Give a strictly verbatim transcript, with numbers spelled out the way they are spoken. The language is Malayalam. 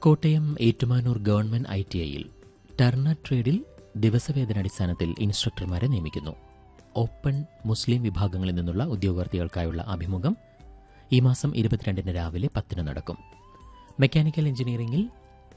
Kottayam Ettumanoor government I T ഐയിൽ ടർണർ ട്രേഡിൽ ദിവസവേതനാടിസ്ഥാനത്തിൽ ഇൻസ്ട്രക്ടർമാരെ നിയമിക്കുന്നു. ഓപ്പൺ മുസ്ലിം വിഭാഗങ്ങളിൽ നിന്നുള്ള ഉദ്യോഗാർത്ഥികൾക്കായുള്ള അഭിമുഖം ഈ മാസം ഇരുപത്തിരണ്ടിന് രാവിലെ പത്തിന് നടക്കും. മെക്കാനിക്കൽ എഞ്ചിനീയറിംഗിൽ